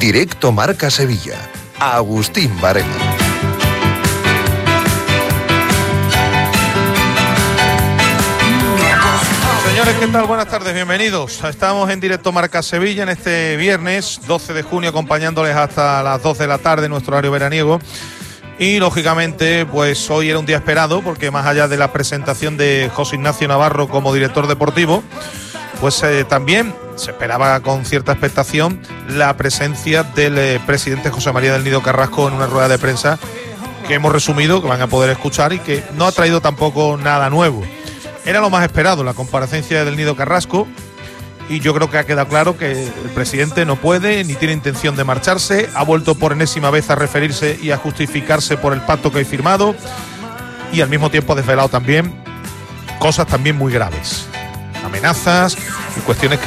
Directo Marca Sevilla. Agustín Varela. Señores, ¿qué tal? Buenas tardes, bienvenidos. Estamos en Directo Marca Sevilla en este viernes 12 de junio, acompañándoles hasta las 2 de la tarde, nuestro horario veraniego. Y lógicamente, pues hoy era un día esperado, porque más allá de la presentación de José Ignacio Navarro como director deportivo, pues también se esperaba con cierta expectación la presencia del presidente José María del Nido Carrasco en una rueda de prensa que hemos resumido, que van a poder escuchar y que no ha traído tampoco nada nuevo. Era lo más esperado, la comparecencia del Nido Carrasco, y yo creo que ha quedado claro que el presidente no puede ni tiene intención de marcharse. Ha vuelto por enésima vez a referirse y a justificarse por el pacto que hay firmado, y al mismo tiempo ha desvelado también cosas también muy graves, amenazas y cuestiones que